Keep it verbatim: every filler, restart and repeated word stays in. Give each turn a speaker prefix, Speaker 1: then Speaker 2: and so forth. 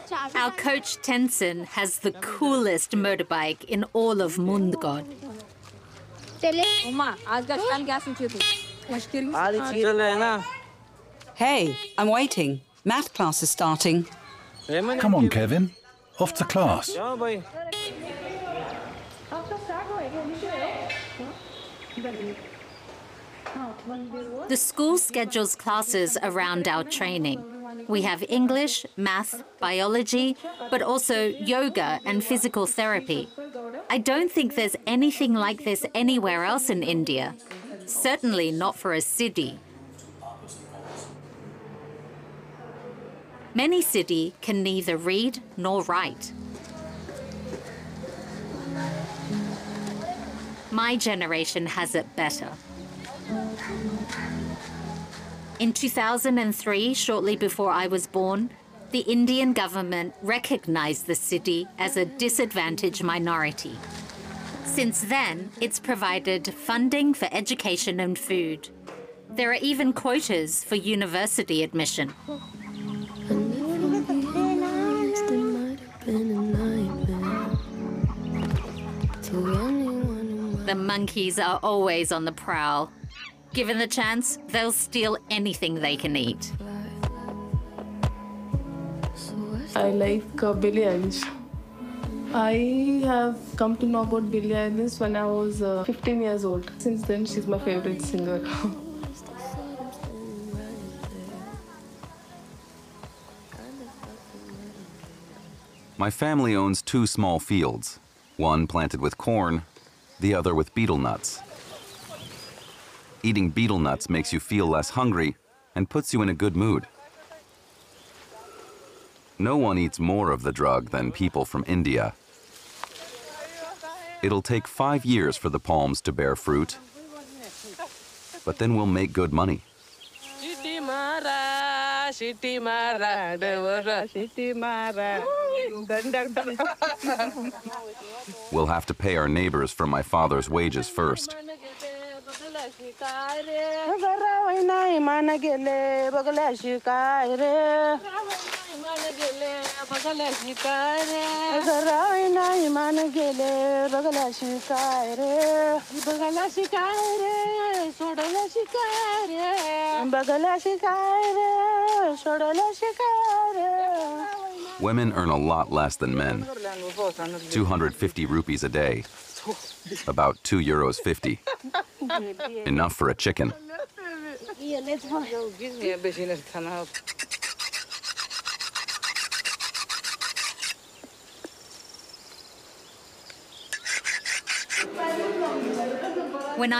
Speaker 1: Our coach Tenzin has the coolest motorbike in all of Mundgod.
Speaker 2: Hey, I'm waiting. Math class is starting.
Speaker 3: Come on, Kevin. Off to class.
Speaker 1: The school schedules classes around our training. We have English, math, biology, but also yoga and physical therapy. I don't think there's anything like this anywhere else in India. Certainly not for a Siddhi. Many Siddhi can neither read nor write. My generation has it better. In two thousand three, shortly before I was born, the Indian government recognized the Siddhi as a disadvantaged minority. Since then, it's provided funding for education and food. There are even quotas for university admission. The monkeys are always on the prowl. Given the chance, they'll steal anything they can eat.
Speaker 4: I like uh, Billie Eilish. I have come to know about Billie Eilish when I was uh, fifteen years old. Since then, she's my favorite singer.
Speaker 5: My family owns two small fields, one planted with corn, the other with betel nuts. Eating betel nuts makes you feel less hungry and puts you in a good mood. No one eats more of the drug than people from India. It'll take five years for the palms to bear fruit, but then we'll make good money. We'll have to pay our neighbors for my father's wages first. Women earn a lot less than men, two hundred fifty rupees a day, about two euros fifty. Enough for a chicken.